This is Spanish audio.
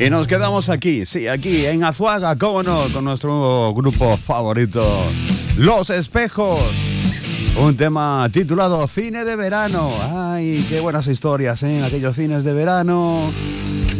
Y nos quedamos aquí, sí, aquí en Azuaga, cómo no, con nuestro grupo favorito, Los Espejos. Un tema titulado Cine de Verano. Ay, qué buenas historias, ¿eh? Aquellos cines de verano,